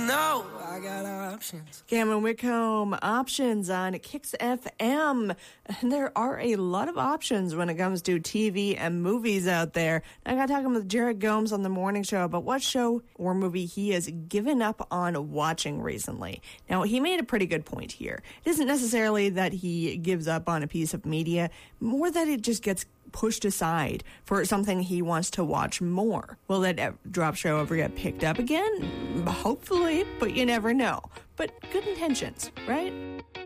know I got options. Cameron Whitcomb, options on Kicks FM. And there are a lot of options when it comes to TV and movies out there. I got talking with Jared Gomes on the morning show about what show or movie he has given up on watching recently. Now, he made a pretty good point here. It isn't necessarily that he gives up on a piece of media, more that it just gets pushed aside for something he wants to watch more. Will that drop show ever get picked up again? Hopefully, but you never know. But good intentions, right?